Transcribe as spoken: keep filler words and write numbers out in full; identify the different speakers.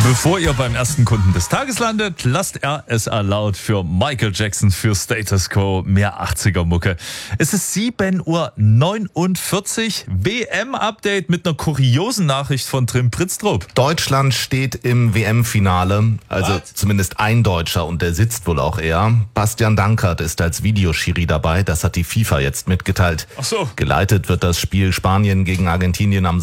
Speaker 1: Bevor ihr beim ersten Kunden des Tages landet, lasst R S A laut für Michael Jackson für Status Quo, mehr achtziger-Mucke. Es ist sieben Uhr neunundvierzig, W M-Update mit einer kuriosen Nachricht von Trim Pritztrup.
Speaker 2: Deutschland steht im W M-Finale, also
Speaker 1: Was?
Speaker 2: zumindest ein Deutscher und der sitzt wohl auch eher. Bastian Dankert ist als Videoschiri dabei, das hat die FIFA jetzt mitgeteilt.
Speaker 1: Ach so.
Speaker 2: Geleitet wird das Spiel Spanien gegen Argentinien am